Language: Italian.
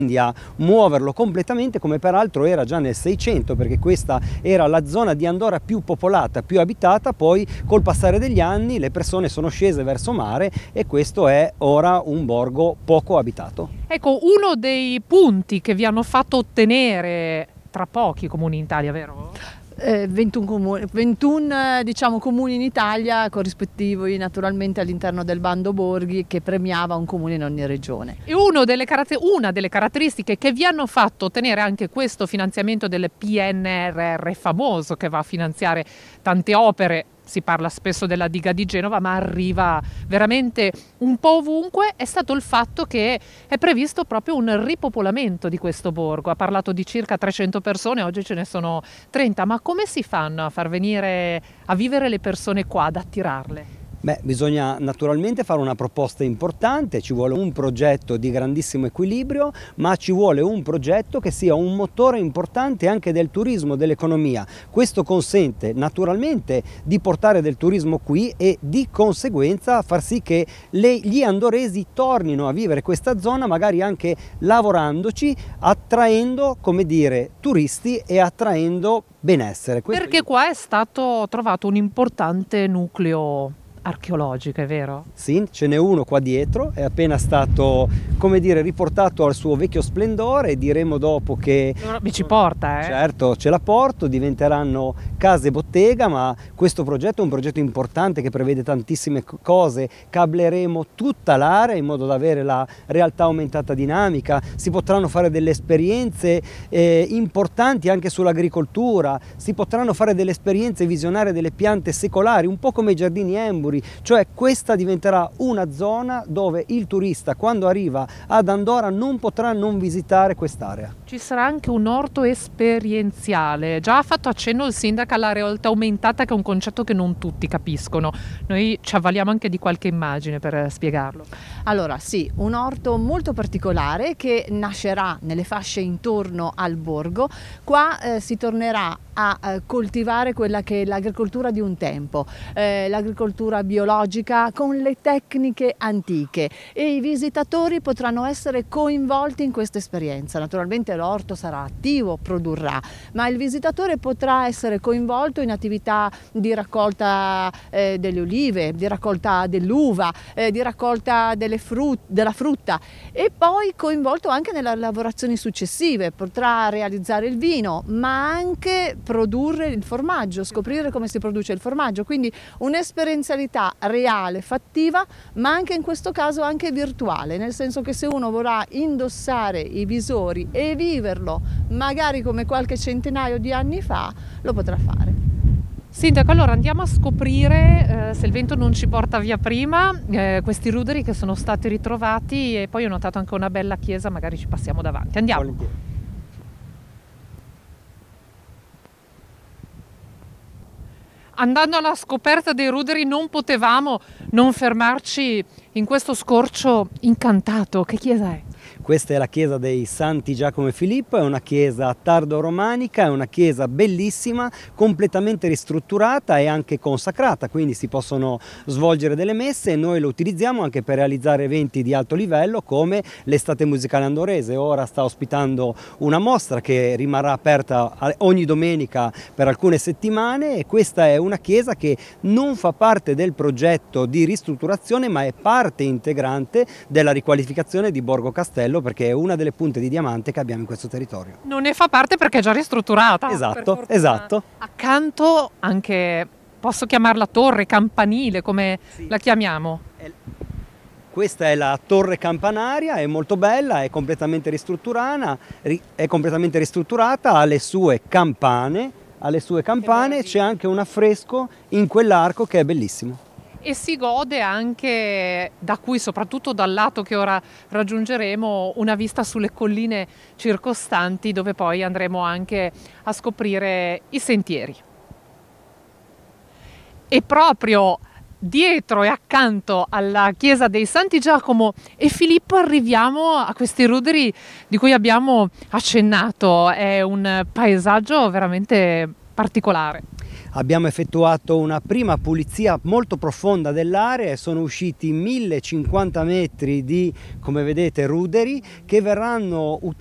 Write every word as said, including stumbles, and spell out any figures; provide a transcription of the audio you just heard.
a muoverlo completamente, come peraltro era già nel Seicento, perché questa era la zona di Andorra più popolata, più abitata. Poi col passare degli anni le persone sono scese verso mare e questo è ora un borgo poco abitato. Ecco, uno dei punti che vi hanno fatto ottenere tra pochi comuni in Italia, vero? Eh, ventuno comuni, ventuno diciamo, comuni in Italia, corrispettivi naturalmente all'interno del bando borghi, che premiava un comune in ogni regione. E uno delle caratter- una delle caratteristiche che vi hanno fatto ottenere anche questo finanziamento del P N R R famoso, che va a finanziare tante opere. Si parla spesso della diga di Genova, ma arriva veramente un po' ovunque, è stato il fatto che è previsto proprio un ripopolamento di questo borgo. Ha parlato di circa trecento persone, oggi ce ne sono trenta, ma come si fanno a far venire a vivere le persone qua, ad attirarle? Beh, bisogna naturalmente fare una proposta importante, ci vuole un progetto di grandissimo equilibrio, ma ci vuole un progetto che sia un motore importante anche del turismo, dell'economia. Questo consente naturalmente di portare del turismo qui e di conseguenza far sì che le, gli andoresi tornino a vivere questa zona, magari anche lavorandoci, attraendo, come dire, turisti e attraendo benessere. Questo Perché qua è stato trovato un importante nucleo archeologico, è vero? Sì, ce n'è uno qua dietro, è appena stato, come dire, riportato al suo vecchio splendore. Diremo dopo che Mi ci porta, eh? certo, ce la porto, diventeranno case bottega, ma questo progetto è un progetto importante che prevede tantissime cose. Cableremo tutta l'area in modo da avere la realtà aumentata dinamica, si potranno fare delle esperienze eh, importanti anche sull'agricoltura, si potranno fare delle esperienze visionarie delle piante secolari, un po' come i giardini Emburi. Cioè questa diventerà una zona dove il turista, quando arriva ad Andorra, non potrà non visitare quest'area. Ci sarà anche un orto esperienziale. Già ha fatto accenno il sindaco alla realtà aumentata, che è un concetto che non tutti capiscono. Noi ci avvaliamo anche di qualche immagine per spiegarlo. Allora sì, un orto molto particolare che nascerà nelle fasce intorno al borgo. Qua eh, si tornerà a eh, coltivare quella che è l'agricoltura di un tempo, eh, l'agricoltura biologica con le tecniche antiche, e i visitatori potranno essere coinvolti in questa esperienza. Naturalmente l'orto sarà attivo, produrrà, ma il visitatore potrà essere coinvolto in attività di raccolta eh, delle olive, di raccolta dell'uva, eh, di raccolta delle frut- della frutta, e poi coinvolto anche nelle lavorazioni successive. Potrà realizzare il vino, ma anche produrre il formaggio, scoprire come si produce il formaggio. Quindi un'esperienzialità reale, fattiva, ma anche in questo caso anche virtuale, nel senso che se uno vorrà indossare i visori e viverlo magari come qualche centinaio di anni fa, lo potrà fare. Sindaco, allora andiamo a scoprire, eh, se il vento non ci porta via prima, eh, questi ruderi che sono stati ritrovati, e poi ho notato anche una bella chiesa, magari ci passiamo davanti. Andiamo. Volentieri. Andando alla scoperta dei ruderi non potevamo non fermarci in questo scorcio incantato. Che chiesa è? Questa è la chiesa dei Santi Giacomo e Filippo, è una chiesa tardo-romanica, è una chiesa bellissima, completamente ristrutturata e anche consacrata, quindi si possono svolgere delle messe, e noi lo utilizziamo anche per realizzare eventi di alto livello come l'estate musicale andorese. Ora sta ospitando una mostra che rimarrà aperta ogni domenica per alcune settimane, e questa è una chiesa che non fa parte del progetto di ristrutturazione, ma è parte integrante della riqualificazione di Borgo Castello, perché è una delle punte di diamante che abbiamo in questo territorio. Non ne fa parte perché è già ristrutturata. Esatto, esatto. Accanto anche, posso chiamarla torre, campanile, come Sì. la chiamiamo? Questa è la torre campanaria, è molto bella, è completamente ristrutturata, è completamente ristrutturata, ha le sue campane, ha le sue campane, c'è anche un affresco in quell'arco che è bellissimo. E si gode anche da qui, soprattutto dal lato che ora raggiungeremo, una vista sulle colline circostanti, dove poi andremo anche a scoprire i sentieri. E proprio dietro e accanto alla chiesa dei Santi Giacomo e Filippo arriviamo a questi ruderi di cui abbiamo accennato. È un paesaggio veramente particolare. Abbiamo effettuato una prima pulizia molto profonda dell'area e sono usciti millecinquanta metri di, come vedete, ruderi che verranno utilizzati